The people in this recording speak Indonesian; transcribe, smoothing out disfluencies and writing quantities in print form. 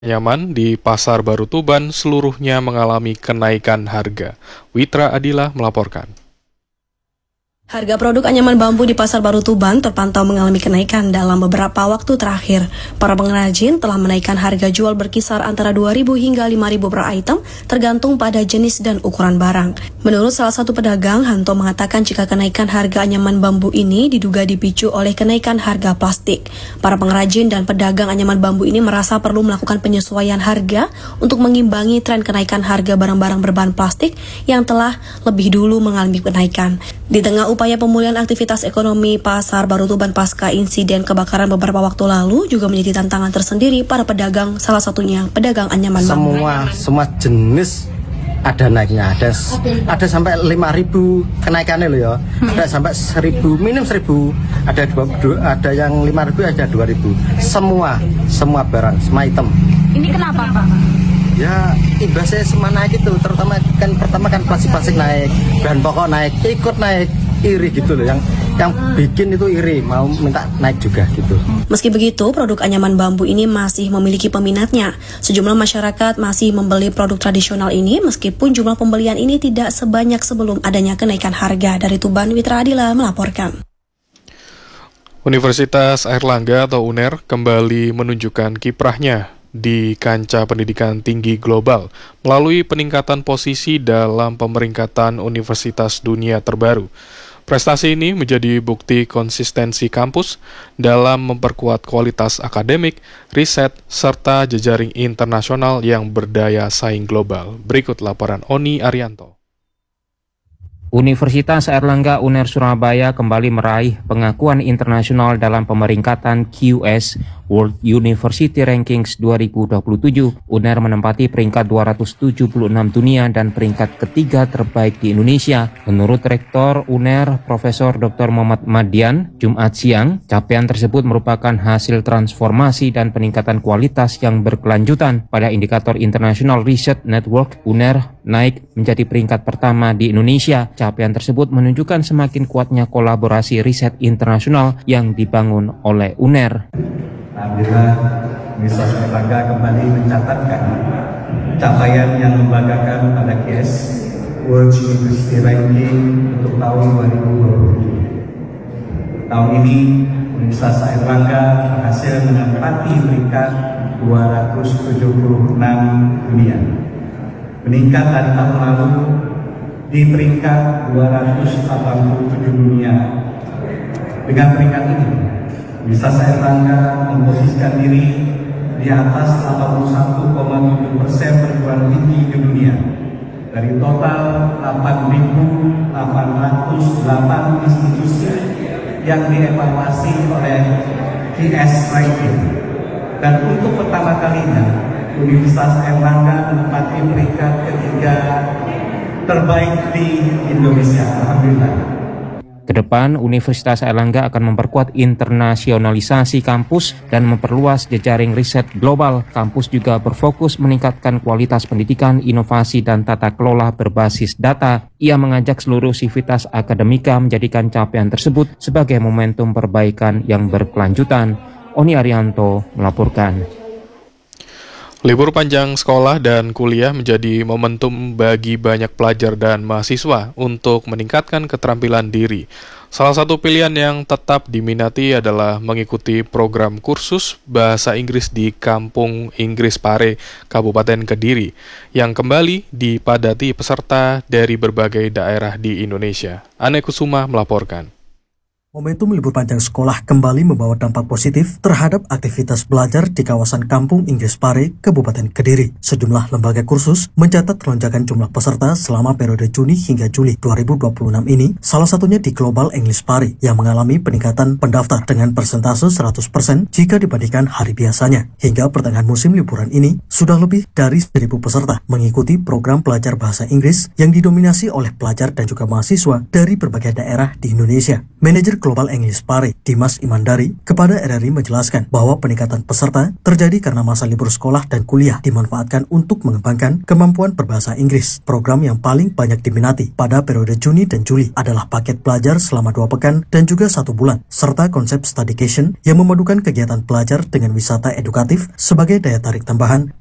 Nyaman di Pasar Baru Tuban seluruhnya mengalami kenaikan harga. Witra Adila melaporkan. Harga produk anyaman bambu di Pasar Baru Tuban terpantau mengalami kenaikan dalam beberapa waktu terakhir. Para pengrajin telah menaikkan harga jual berkisar antara 2.000 hingga 5.000 per item, tergantung pada jenis dan ukuran barang. Menurut salah satu pedagang, Hanto mengatakan jika kenaikan harga anyaman bambu ini diduga dipicu oleh kenaikan harga plastik. Para pengrajin dan pedagang anyaman bambu ini merasa perlu melakukan penyesuaian harga untuk mengimbangi tren kenaikan harga barang-barang berbahan plastik yang telah lebih dulu mengalami kenaikan. Di tengah upaya pemulihan aktivitas ekonomi Pasar Baru Tuban pasca insiden kebakaran beberapa waktu lalu juga menjadi tantangan tersendiri para pedagang, salah satunya pedagang anyaman bambu. Semua jenis ada naiknya, ada sampai 5.000 kenaikannya loh ya, ada sampai 1.000, minim 1.000, ada yang 5.000, ada 2.000, semua barang, semua item. Ini kenapa Pak? Ya imbasnya semua naik itu, terutama kan pertama kan plastik naik, bahan pokok naik, ikut naik, iri gitu loh, yang bikin itu iri, mau minta naik juga gitu. Meski begitu, produk anyaman bambu ini masih memiliki peminatnya. Sejumlah masyarakat masih membeli produk tradisional ini meskipun jumlah pembelian ini tidak sebanyak sebelum adanya kenaikan harga. Dari Tuban, Witra Adila melaporkan. Universitas Airlangga atau UNER kembali menunjukkan kiprahnya di kancah pendidikan tinggi global melalui peningkatan posisi dalam pemeringkatan universitas dunia terbaru. Prestasi ini menjadi bukti konsistensi kampus dalam memperkuat kualitas akademik, riset, serta jejaring internasional yang berdaya saing global. Berikut laporan Oni Arianto. Universitas Airlangga UNER Surabaya kembali meraih pengakuan internasional dalam pemeringkatan QS World University Rankings 2027. UNER menempati peringkat 276 dunia dan peringkat ketiga terbaik di Indonesia. Menurut Rektor UNER, Profesor Dr. Muhammad Madian, Jumat siang, capaian tersebut merupakan hasil transformasi dan peningkatan kualitas yang berkelanjutan. Pada indikator International Research Network, UNER naik menjadi peringkat pertama di Indonesia. Capaian tersebut menunjukkan semakin kuatnya kolaborasi riset internasional yang dibangun oleh UNER. Alhamdulillah, Universitas Airlangga kembali mencatatkan capaian yang membanggakan pada QS World University Ranking untuk tahun 2027. Tahun ini, Universitas Airlangga berhasil menempati peringkat 276 dunia. Meningkat dari tahun lalu di peringkat 287 dunia. Dengan peringkat ini, Universitas Airlangga memposisikan diri di atas 81,7% perguruan tinggi di dunia dari total 8.808 institusi yang dievaluasi oleh QS Ranking. Dan untuk pertama kalinya, Universitas Airlangga menempati peringkat ketiga terbaik di Indonesia. Alhamdulillah. Kedepan, Universitas Airlangga akan memperkuat internasionalisasi kampus dan memperluas jejaring riset global. Kampus juga berfokus meningkatkan kualitas pendidikan, inovasi, dan tata kelola berbasis data. Ia mengajak seluruh sivitas akademika menjadikan capaian tersebut sebagai momentum perbaikan yang berkelanjutan. Oni Arianto melaporkan. Libur panjang sekolah dan kuliah menjadi momentum bagi banyak pelajar dan mahasiswa untuk meningkatkan keterampilan diri. Salah satu pilihan yang tetap diminati adalah mengikuti program kursus bahasa Inggris di Kampung Inggris Pare, Kabupaten Kediri, yang kembali dipadati peserta dari berbagai daerah di Indonesia. Ane Kusuma melaporkan. Momentum libur panjang sekolah kembali membawa dampak positif terhadap aktivitas belajar di kawasan Kampung Inggris Pare, Kabupaten Kediri. Sejumlah lembaga kursus mencatat lonjakan jumlah peserta selama periode Juni hingga Juli 2026 ini, salah satunya di Global English Pare yang mengalami peningkatan pendaftar dengan persentase 100% jika dibandingkan hari biasanya. Hingga pertengahan musim liburan ini, sudah lebih dari 1.000 peserta mengikuti program belajar bahasa Inggris yang didominasi oleh pelajar dan juga mahasiswa dari berbagai daerah di Indonesia. Manajer Global English Pare, Dimas Imandari, kepada RRI menjelaskan bahwa peningkatan peserta terjadi karena masa libur sekolah dan kuliah dimanfaatkan untuk mengembangkan kemampuan berbahasa Inggris. Program yang paling banyak diminati pada periode Juni dan Juli adalah paket pelajar selama 2 pekan dan juga 1 bulan, serta konsep Studycation yang memadukan kegiatan pelajar dengan wisata edukatif sebagai daya tarik tambahan